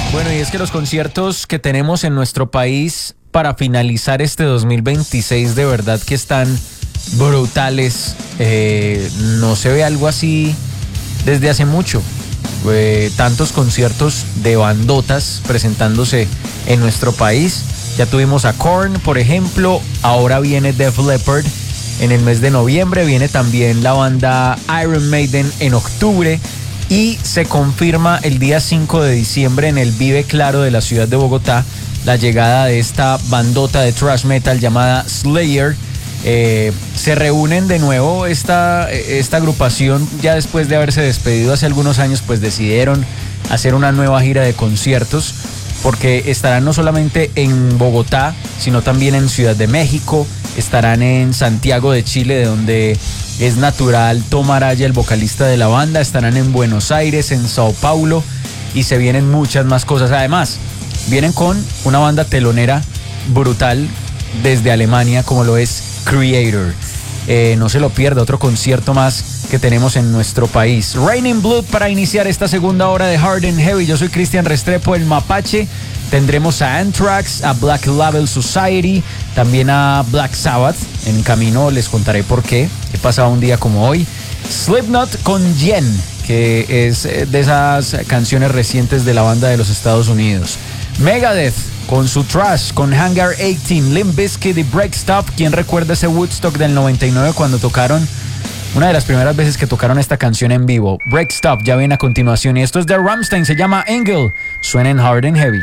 Bueno, y es que los conciertos que tenemos en nuestro país para finalizar este 2026 de verdad que están brutales. No se ve algo así desde hace mucho. Tantos conciertos de bandotas presentándose en nuestro país. Ya tuvimos a Korn, por ejemplo. Ahora viene Def Leppard en el mes de noviembre. Viene también la banda Iron Maiden en octubre. Y se confirma el día 5 de diciembre en el Vive Claro de la ciudad de Bogotá la llegada de esta bandota de thrash metal llamada Slayer. Se reúnen de nuevo esta agrupación ya después de haberse despedido hace algunos años, pues decidieron hacer una nueva gira de conciertos porque estarán no solamente en Bogotá, sino también en Ciudad de México, estarán en Santiago de Chile, de donde es natural Tom Araya, el vocalista de la banda, estarán en Buenos Aires, en Sao Paulo y se vienen muchas más cosas. Además, vienen con una banda telonera brutal desde Alemania como lo es Creator. No se lo pierda, otro concierto más que tenemos en nuestro país. Raining Blood para iniciar esta segunda hora de Hard and Heavy. Yo soy Cristian Restrepo, el Mapache. Tendremos a Anthrax, a Black Label Society, también a Black Sabbath. En camino les contaré por qué. He pasado un día como hoy. Slipknot con Jen, que es de esas canciones recientes de la banda de los Estados Unidos. Megadeth con su thrash, con Hangar 18, Limp Bizkit y Break Stop. ¿Quién recuerda ese Woodstock del 99 cuando tocaron? Una de las primeras veces que tocaron esta canción en vivo. Break Stop ya viene a continuación y esto es de Rammstein, se llama Engel. Suena en Hard and Heavy.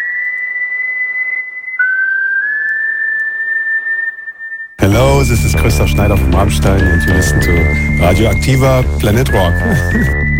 Hello, this is Christoph Schneider from Rammstein and you listen to Radio Aktiva Planet Rock.